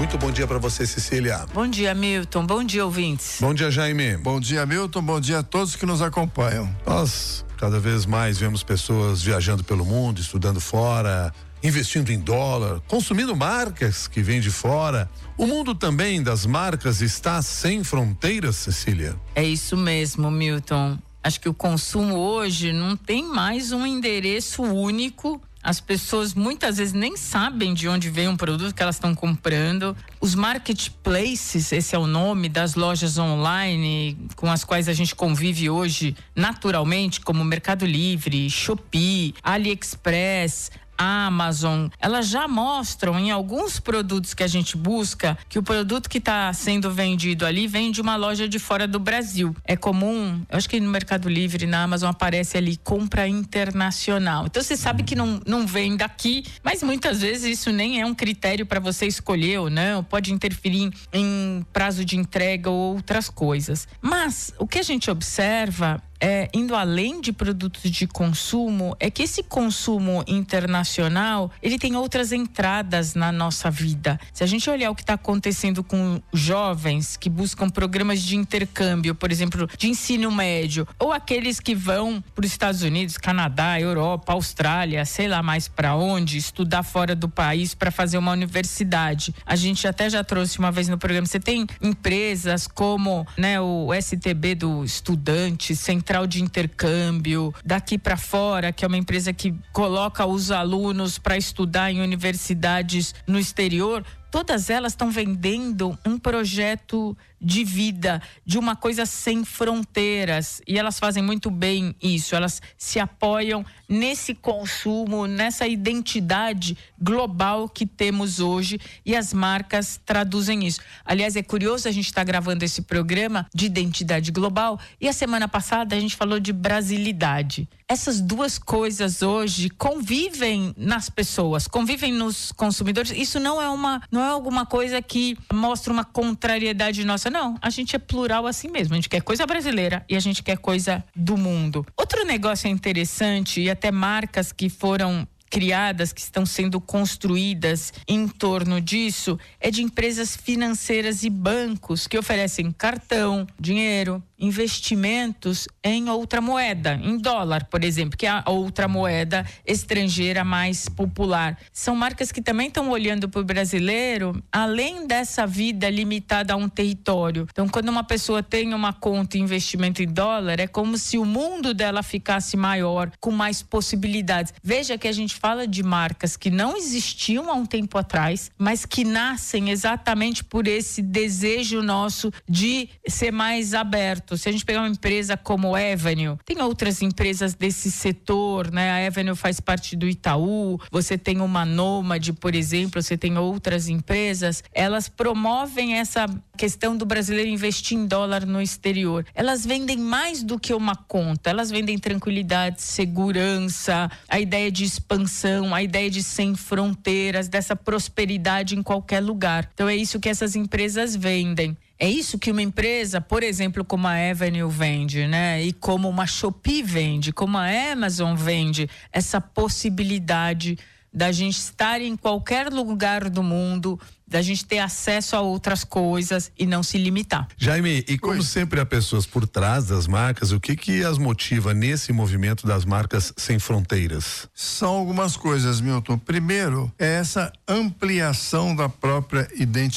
Muito bom dia para você, Cecília. Bom dia, Milton. Bom dia, ouvintes. Bom dia, Jaime. Bom dia, Milton. Bom dia a todos que nos acompanham. Nós cada vez mais vemos pessoas viajando pelo mundo, estudando fora, investindo em dólar, consumindo marcas que vêm de fora. O mundo também das marcas está sem fronteiras, Cecília? É isso mesmo, Milton. Acho que o consumo hoje não tem mais um endereço único. As pessoas muitas vezes nem sabem de onde vem um produto que elas estão comprando. Os marketplaces, esse é o nome das lojas online com as quais a gente convive hoje naturalmente, como Mercado Livre, Shopee, AliExpress, Amazon, elas já mostram em alguns produtos que a gente busca que o produto que está sendo vendido ali vem de uma loja de fora do Brasil. É comum, eu acho que no Mercado Livre, na Amazon, aparece ali compra internacional. Então você sabe que não vem daqui, mas muitas vezes isso nem é um critério para você escolher ou não, pode interferir em prazo de entrega ou outras coisas. Mas o que a gente observa indo além de produtos de consumo, é que esse consumo internacional, ele tem outras entradas na nossa vida. Se a gente olhar o que está acontecendo com jovens que buscam programas de intercâmbio, por exemplo, de ensino médio, ou aqueles que vão para os Estados Unidos, Canadá, Europa, Austrália, sei lá mais para onde, estudar fora do país para fazer uma universidade. A gente até já trouxe uma vez no programa, você tem empresas como, o STB do Estudante, Central de Intercâmbio, daqui para fora, que é uma empresa que coloca os alunos para estudar em universidades no exterior. Todas elas estão vendendo um projeto de vida, de uma coisa sem fronteiras, e elas fazem muito bem isso, elas se apoiam nesse consumo, nessa identidade global que temos hoje, e as marcas traduzem isso. Aliás, é curioso, a gente está gravando esse programa de identidade global, e a semana passada a gente falou de brasilidade. Essas duas coisas hoje convivem nas pessoas, convivem nos consumidores. Isso não é alguma coisa que mostra uma contrariedade nossa, não. A gente é plural assim mesmo, a gente quer coisa brasileira e a gente quer coisa do mundo. Outro negócio interessante, e até marcas que foram criadas, que estão sendo construídas em torno disso, é de empresas financeiras e bancos que oferecem cartão, dinheiro, investimentos em outra moeda, em dólar, por exemplo, que é a outra moeda estrangeira mais popular. São marcas que também estão olhando para o brasileiro, além dessa vida limitada a um território. Então, quando uma pessoa tem uma conta e investimento em dólar, é como se o mundo dela ficasse maior, com mais possibilidades. Veja que a gente fala de marcas que não existiam há um tempo atrás, mas que nascem exatamente por esse desejo nosso de ser mais aberto. Se a gente pegar uma empresa como Avenue, tem outras empresas desse setor, A Avenue faz parte do Itaú, você tem uma Nômade, por exemplo, você tem outras empresas, elas promovem essa questão do brasileiro investir em dólar no exterior. Elas vendem mais do que uma conta, elas vendem tranquilidade, segurança, a ideia de expansão, a ideia de sem fronteiras, dessa prosperidade em qualquer lugar. Então é isso que essas empresas vendem. É isso que uma empresa, por exemplo, como a Avenue vende, E como uma Shopee vende, como a Amazon vende, essa possibilidade da gente estar em qualquer lugar do mundo, da gente ter acesso a outras coisas e não se limitar. Jaime, e como sempre há pessoas por trás das marcas, o que as motiva nesse movimento das marcas sem fronteiras? São algumas coisas, Milton. Primeiro, é essa ampliação da própria identidade.